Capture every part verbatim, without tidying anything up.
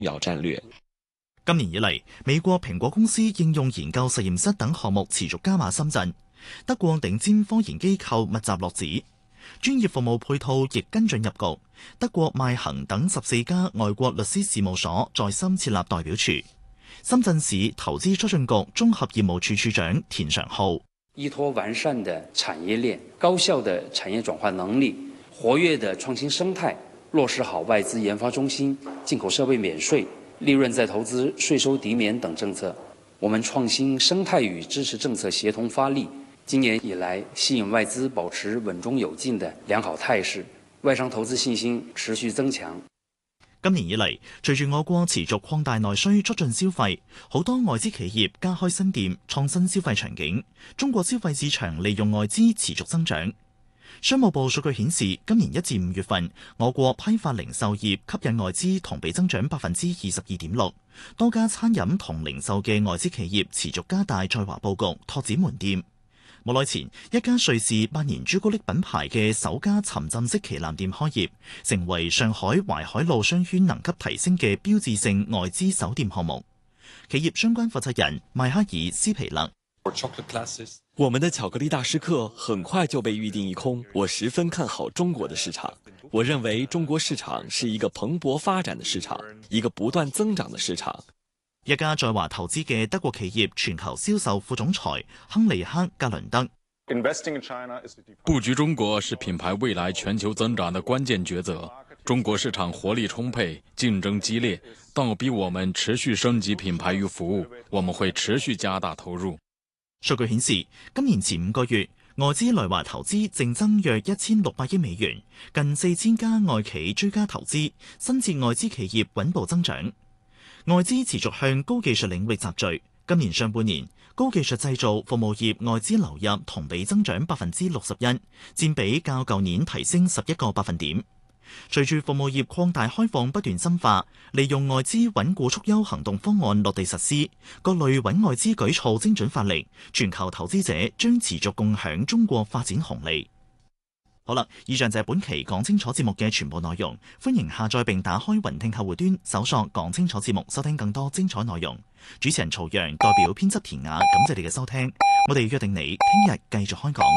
要戰略。 今年以嚟，美國蘋果公司應用研究實驗室等項目持續加碼深圳，德國頂尖科研機構密集落址，專業服務配套亦跟進入局。德國邁恒等十四家外國律師事務所在深設立代表處。深圳市投資促進局綜合業務處處長田常浩： 依託完善的產業鏈、高效的產業轉換能力、活躍的創新生態，落實好外資研發中心、進口設備免稅、利潤再投資稅收抵免等政策，我們創新生態與支持政策協同發力，今年以來吸引外資保持穩中有進的良好態勢，外商投資信心持續增強。 今年以嚟，隨住我國持續擴大內需，促進消費，好多外資企業加開新店，創新消費場景。中國消費市場利用外資持續增長。商務部數據顯示，今年一至五月份，我國批發零售業吸引外資同比增長百分之二十二點六。多家餐飲同零售嘅外資企業持續加大在華佈局，拓展門店。冇耐前，一家瑞士百年朱古力品牌嘅首家沉浸式旗艦店開業，成為上海淮海路商圈能級提升嘅標誌性外資首店項目。企業相關負責人邁克爾斯皮勒： 我們的巧克力大師課很快就被預定一空，我十分看好中國的市場。我認為中國市場是一個蓬勃發展的市場，一個不斷增長的市場。 一家在華投資嘅德國企業全球銷售副總裁亨利克·格倫德： 布局中國是品牌未來全球增長的關鍵抉擇。中國市場活力充沛，競爭激烈，倒逼我們持續升級品牌與服務。我們會持續加大投入。 數據顯示，今年前五個月，外資來華投資淨增約一千六百億美元，近四千家外企追加投資，新設外資企業穩步增長。外資持續向高技術領域集聚，今年上半年高技術製造服務業外資流入同比增長百分之六十一，佔比較舊年提升十一個百分點。隨住服務業擴大開放不斷深化，利用外資穩固促優行動方案落地實施，各類穩外資舉措精準發力，全球投資者將持續共享中國發展紅利。好啦，以上就係本期講清楚節目嘅全部內容，歡迎下載並打開雲聽客戶端，搜索講清楚節目，收聽更多精彩內容。主持人曹陽代表編輯田雅，感謝你嘅收聽，我哋約定你聽日繼續開講。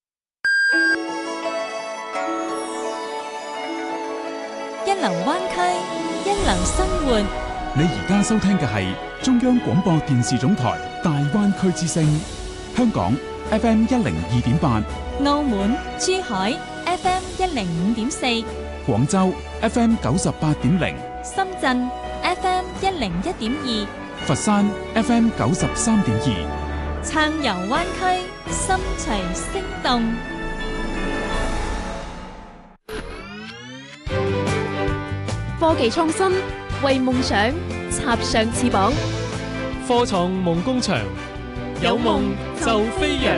一流灣區，一流生活。 你而家收聽嘅係中央廣播電視總台大灣區之聲，香港 F M 一零二點八， 澳門、珠海 F M 一零五點四， 廣州 F M 九十八點零， 深圳 F M 一零一點二， 佛山 F M 九十三點二， 暢遊灣區，心隨聲動。 科技創新，為夢想插上翅膀。 科創夢工場，有夢就飛揚。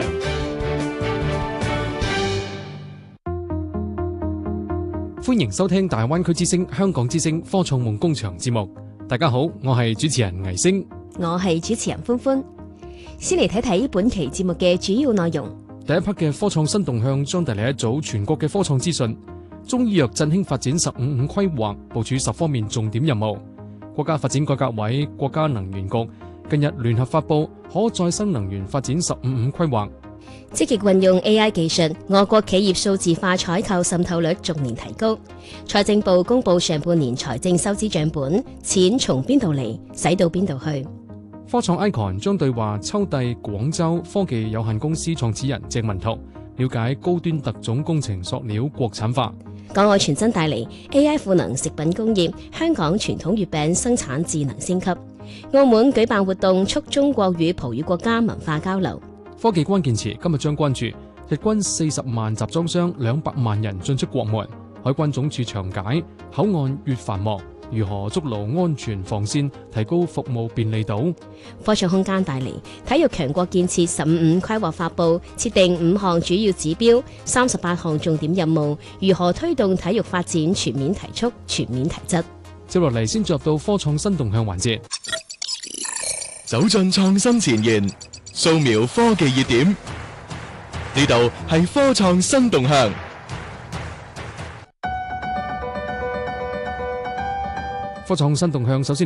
歡迎收聽大灣區之聲、香港之聲科創夢工場節目。大家好，我係主持人倪星， 我係主持人歡歡。先嚟睇睇本期節目嘅主要內容。 第一 part 嘅科創新動向將帶嚟一組全國嘅科創資訊。中醫藥振興發展十五五規劃部署十方面重點任務。國家發展改革委、國家能源局近日聯合發布可再生能源發展十五五規劃。 積極運用 A I 技術，我國企業數字化採購滲透率逐年提高。財政部公布上半年財政收支賬本，錢從邊度嚟，使到邊度去。 科創 Icon 將對話秋帝廣州科技有限公司創始人鄭文濤，了解高端特種工程塑料國產化。 港澳傳真帶嚟 A I 賦能食品工業，香港傳統月餅生產智能升級。澳門舉辦活動促中國與葡語國家文化交流。 科技關鍵詞今日將關注日均四十萬集裝箱兩百萬人進出國門，海關總署詳解口岸越繁忙，如何築牢安全防線，提高服務便利度。 科創空間帶嚟體育強國建設十五五規劃發布，設定五項主要指標，三十八項重點任務，如何推動體育發展全面提速、全面提質。 接落嚟先進入到科創新動向環節， 走進創新前沿，掃描科技熱點，呢度係科創新動向。 科創新動向首先